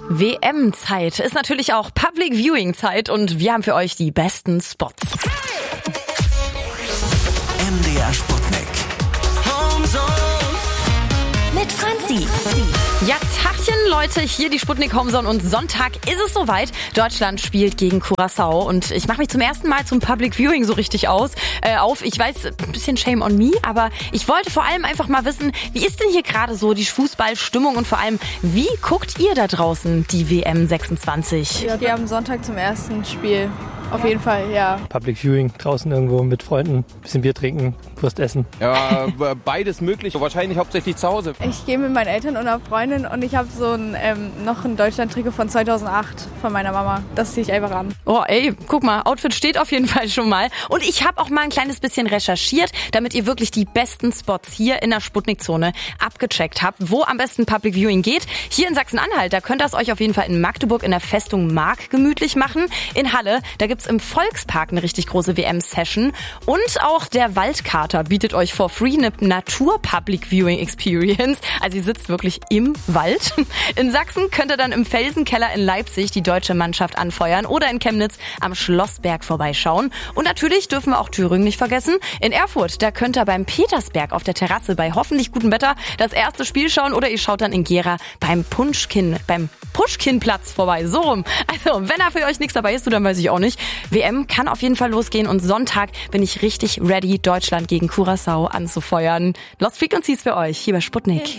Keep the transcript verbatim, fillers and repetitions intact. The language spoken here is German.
W M-Zeit ist natürlich auch Public Viewing-Zeit und wir haben für euch die besten Spots. M D R Sputnik. Mit Franzi. Ja, Tachchen, Leute, hier die Sputnik Homezone und Sonntag ist es soweit. Deutschland spielt gegen Curaçao und ich mache mich zum ersten Mal zum Public Viewing so richtig aus, äh, auf. Ich weiß, ein bisschen shame on me, aber ich wollte vor allem einfach mal wissen, wie ist denn hier gerade so die Fußballstimmung und vor allem, wie guckt ihr da draußen die W M sechsundzwanzig? Ja, wir haben Sonntag zum ersten Spiel. Auf jeden Fall, ja. Public Viewing, draußen irgendwo mit Freunden, bisschen Bier trinken, Wurst essen. Ja, beides möglich, wahrscheinlich hauptsächlich zu Hause. Ich gehe mit meinen Eltern und einer Freundin und ich habe so ein, ähm, noch ein Deutschland-Trikot von zweitausendacht von meiner Mama. Das ziehe ich einfach an. Oh ey, guck mal, Outfit steht auf jeden Fall schon mal. Und ich habe auch mal ein kleines bisschen recherchiert, damit ihr wirklich die besten Spots hier in der Sputnik-Zone abgecheckt habt, wo am besten Public Viewing geht. Hier in Sachsen-Anhalt, da könnt ihr es euch auf jeden Fall in Magdeburg in der Festung Mark gemütlich machen. In Halle, da gibt's im Volkspark eine richtig große W M-Session. Und auch der Waldkater bietet euch for free eine Natur-Public-Viewing-Experience. Also ihr sitzt wirklich im Wald. In Sachsen könnt ihr dann im Felsenkeller in Leipzig die deutsche Mannschaft anfeuern oder in Chemnitz am Schlossberg vorbeischauen. Und natürlich dürfen wir auch Thüringen nicht vergessen. In Erfurt, da könnt ihr beim Petersberg auf der Terrasse bei hoffentlich gutem Wetter das erste Spiel schauen oder ihr schaut dann in Gera beim Punschkin, beim Puschkinplatz vorbei. So rum. Also, wenn da für euch nichts dabei ist, dann weiß ich auch nicht. W M kann auf jeden Fall losgehen und Sonntag bin ich richtig ready, Deutschland gegen Curaçao anzufeuern. Lost Frequencies für euch hier bei Sputnik.